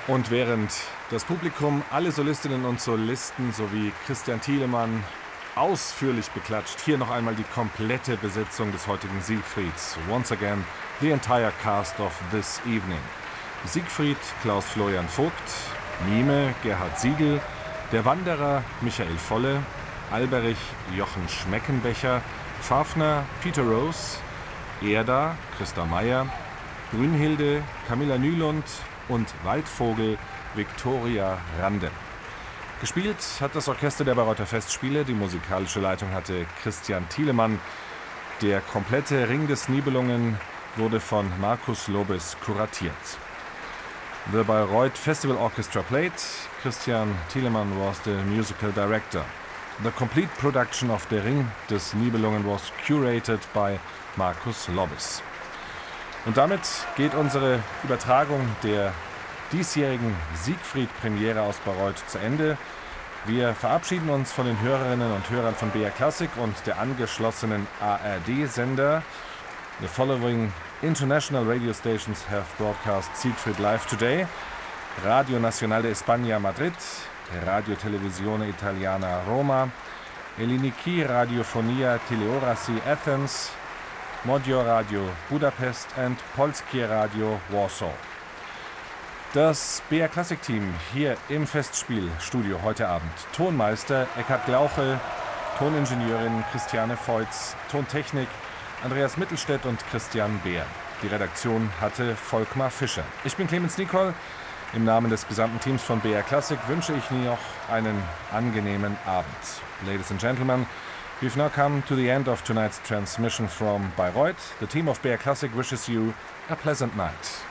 Und während das Publikum alle Solistinnen und Solisten sowie Christian Thielemann ausführlich beklatscht, hier noch einmal die komplette Besetzung des heutigen Siegfrieds. Once again, the entire cast of this evening. Siegfried, Klaus Florian Vogt, Mime, Gerhard Siegel, der Wanderer, Michael Volle, Alberich, Jochen Schmeckenbecher, Fafner, Peter Rose, Erda, Christa Meyer, Brünnhilde, Camilla Nylund und Waldvogel, Viktoria Rande. Gespielt hat das Orchester der Bayreuther Festspiele, die musikalische Leitung hatte Christian Thielemann. Der komplette Ring des Nibelungen wurde von Markus Lobes kuratiert. The Bayreuth Festival Orchestra played. Christian Thielemann was the musical director. The complete production of Der Ring des Nibelungen was curated by Markus Lobes. Und damit geht unsere Übertragung der diesjährigen Siegfried-Premiere aus Bayreuth zu Ende. Wir verabschieden uns von den Hörerinnen und Hörern von BR Classic und der angeschlossenen ARD-Sender. The following international radio stations have broadcast Siegfried live today: Radio Nacional de España Madrid, Radio Televisione Italiana Roma, Eliniki Radiofonia Teleorasi Athens, Modio Radio Budapest and Polskie Radio Warsaw. Das BR Classic Team hier im Festspielstudio heute Abend: Tonmeister Eckhard Glauche, Toningenieurin Christiane Feutz, Tontechnik Andreas Mittelstädt und Christian Beer. Die Redaktion hatte Volkmar Fischer. Ich bin Clemens Nicol. Im Namen des gesamten Teams von BR Classic wünsche ich Ihnen noch einen angenehmen Abend. Ladies and gentlemen, we've now come to the end of tonight's transmission from Bayreuth. The team of BR Classic wishes you a pleasant night.